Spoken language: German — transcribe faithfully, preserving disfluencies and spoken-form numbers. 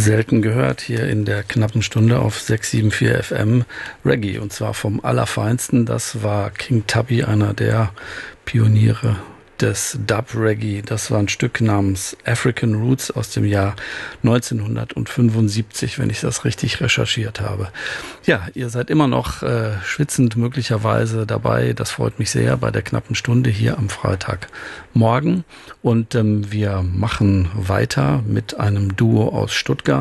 Selten gehört hier in der knappen Stunde auf sechs sieben vier F M Reggae, und zwar vom Allerfeinsten. Das war King Tubby, einer der Pioniere des Dub-Reggae. Das war ein Stück namens African Roots aus dem Jahr neunzehnhundertfünfundsiebzig, wenn ich das richtig recherchiert habe. Ja, ihr seid immer noch äh, schwitzend möglicherweise dabei. Das freut mich sehr bei der knappen Stunde hier am Freitagmorgen. Und ähm, wir machen weiter mit einem Duo aus Stuttgart.